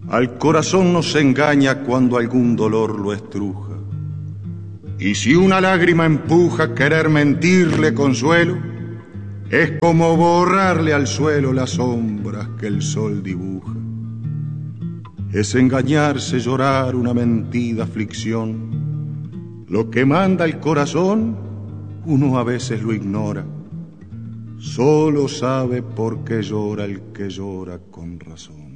Al corazón no se engaña cuando algún dolor lo estruja. Y si una lágrima empuja querer mentirle consuelo, es como borrarle al suelo las sombras que el sol dibuja. Es engañarse, llorar una mentida aflicción. Lo que manda el corazón, uno a veces lo ignora. Solo sabe por qué llora el que llora con razón.